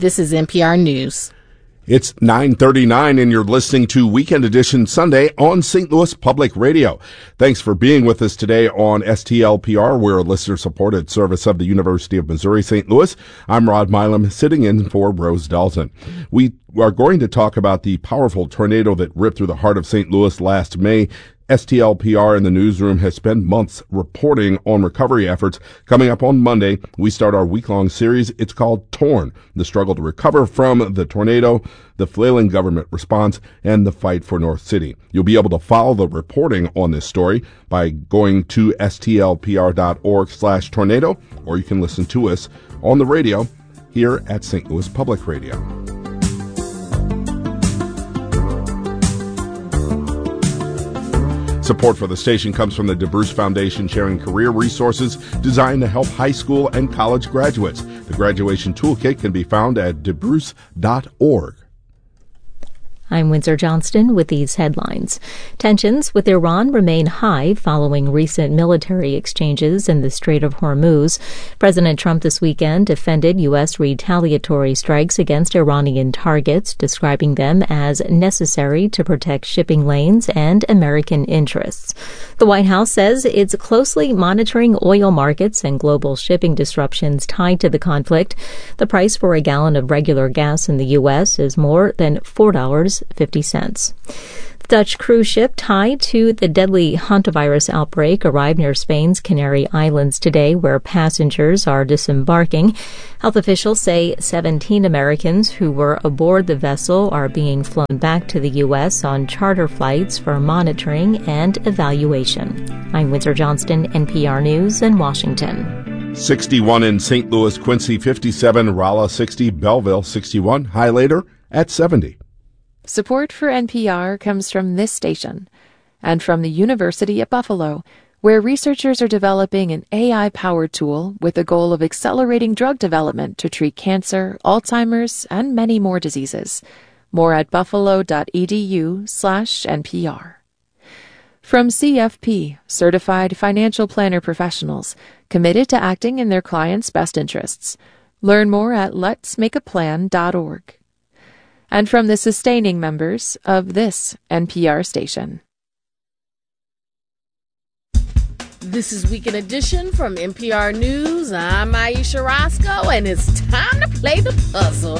This is NPR News. It's 9:39 and you're listening to Weekend Edition Sunday on St. Louis Public Radio. Thanks for being with us today on STLPR. We're a listener-supported service of the University of Missouri St. Louis. I'm Rod Milam, sitting in for Rose Dalton. We are going to talk about the powerful tornado that ripped through the heart of St. Louis last May. STLPR in the newsroom has spent months reporting on recovery efforts. Coming up on Monday, we start our week-long series. It's called Torn, the struggle to recover from the tornado, the flailing government response, and the fight for North City. You'll be able to follow the reporting on this story by going to stlpr.org/tornado, or you can listen to us on the radio here at St. Louis Public Radio. Support for the station comes from the DeBruce Foundation, sharing career resources designed to help high school and college graduates. The graduation toolkit can be found at debruce.org. I'm Windsor Johnston with these headlines. Tensions with Iran remain high following recent military exchanges in the Strait of Hormuz. President Trump this weekend defended U.S. retaliatory strikes against Iranian targets, describing them as necessary to protect shipping lanes and American interests. The White House says it's closely monitoring oil markets and global shipping disruptions tied to the conflict. The price for a gallon of regular gas in the U.S. is more than $4.50. The Dutch cruise ship tied to the deadly hantavirus outbreak arrived near Spain's Canary Islands today, where passengers are disembarking. Health officials say 17 Americans who were aboard the vessel are being flown back to the U.S. on charter flights for monitoring and evaluation. I'm Windsor Johnston, NPR News in Washington. 61 in St. Louis, Quincy 57, Rolla 60, Belleville 61, high later at 70. Support for NPR comes from this station and from the University at Buffalo, where researchers are developing an AI-powered tool with the goal of accelerating drug development to treat cancer, Alzheimer's, and many more diseases. More at buffalo.edu/NPR. From CFP, Certified Financial Planner Professionals, committed to acting in their clients' best interests. Learn more at letsmakeaplan.org. And from the sustaining members of this NPR station. This is Weekend Edition from NPR News. I'm Aisha Roscoe, and it's time to play the puzzle.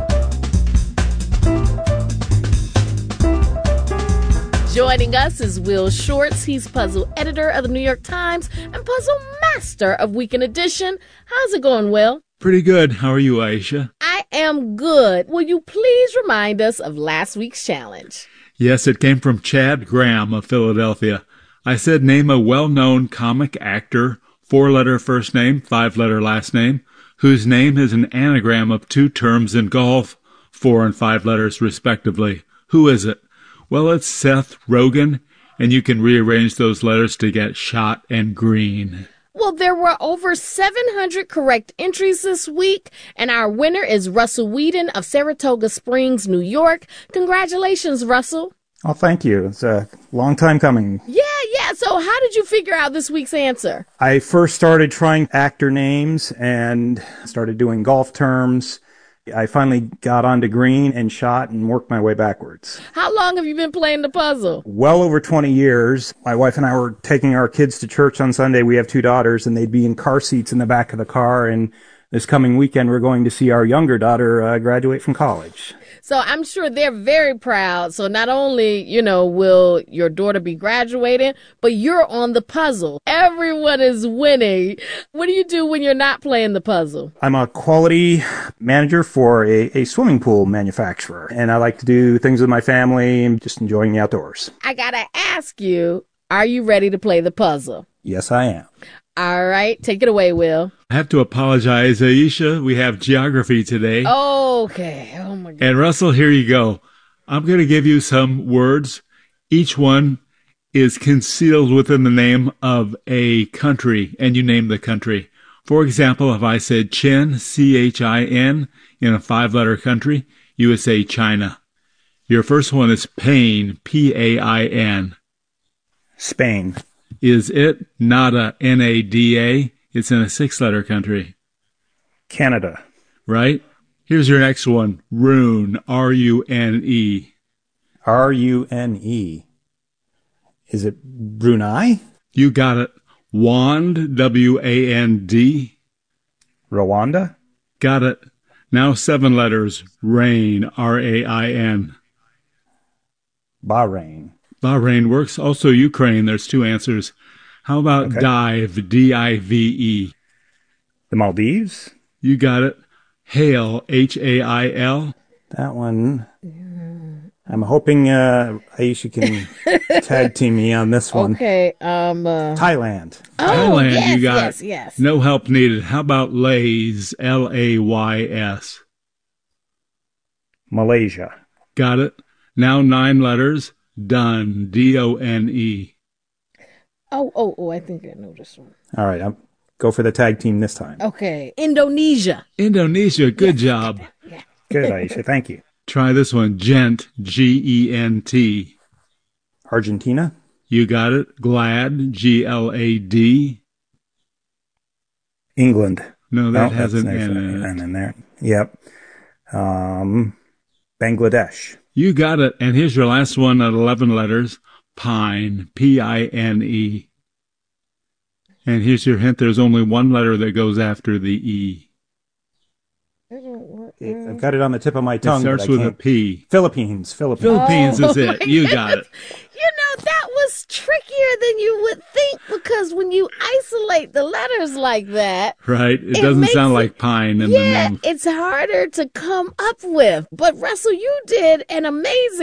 Joining us is Will Shortz. He's puzzle editor of the New York Times and puzzle master of Weekend Edition. How's it going, Will? Pretty good. How are you, Aisha? I am good. Will you please remind us of last week's challenge? Yes, it came from Chad Graham of Philadelphia. I said name a well-known comic actor, 4-letter first name, 5-letter last name, whose name is an anagram of two terms in golf, 4 and 5 letters respectively. Who is it? Well, it's Seth Rogen, and you can rearrange those letters to get shot and green. Well, there were over 700 correct entries this week, and our winner is Russell Whedon of Saratoga Springs, New York. Congratulations, Russell. Oh, thank you. It's a long time coming. Yeah. So how did you figure out this week's answer? I first started trying actor names and started doing golf terms. I finally got onto green and shot and worked my way backwards. How long have you been playing the puzzle? Well over 20 years. My wife and I were taking our kids to church on Sunday. We have 2 daughters, and they'd be in car seats in the back of the car. And this coming weekend, we're going to see our younger daughter graduate from college. So I'm sure they're very proud. So not only, will your daughter be graduating, but you're on the puzzle. Everyone is winning. What do you do when you're not playing the puzzle? I'm a quality manager for a swimming pool manufacturer, and I like to do things with my family and just enjoying the outdoors. I gotta ask you, are you ready to play the puzzle? Yes, I am. All right, take it away, Will. I have to apologize, Aisha. We have geography today. Okay. Oh, my God. And Russell, here you go. I'm going to give you some words. Each one is concealed within the name of a country, and you name the country. For example, if I said Chin, C-H-I-N, in a 5-letter country, you would say China. Your first one is pain, P-A-I-N. Spain. Is it nada, N-A-D-A? It's in a 6-letter country. Canada. Right? Here's your next one. Rune, R-U-N-E. R-U-N-E. Is it Brunei? You got it. Wand, W-A-N-D. Rwanda? Got it. Now 7 letters. Rain, R-A-I-N. Bahrain. Bahrain works. Also Ukraine. There's 2 answers. How about dive, D-I-V-E? The Maldives? You got it. Hail, H-A-I-L. That one. I'm hoping Aisha can tag team me on this one. Okay. Thailand. Thailand, yes, you got yes. No help needed. How about Lays, L-A-Y-S? Malaysia. Got it. Now 9 letters. Done, D-O-N-E. Oh, I think I know this one. All right, I'll go for the tag team this time. Okay. Indonesia. Indonesia, good job. Good, Aisha, thank you. Try this one. Gent, G-E-N-T. Argentina? You got it. Glad, G-L-A-D. England. No, that has an N in it. N in there. Yep. Bangladesh. You got it. And here's your last one at 11 letters. Pine, P-I-N-E. And here's your hint. There's only 1 letter that goes after the E. I've got it on the tip of my tongue. It starts with a P. Philippines. Philippines is it. You got it. That was trickier than you would think, because when you isolate the letters like that. Right. It doesn't sound like pine in the name. It's harder to come up with. But Russell, you did an amazing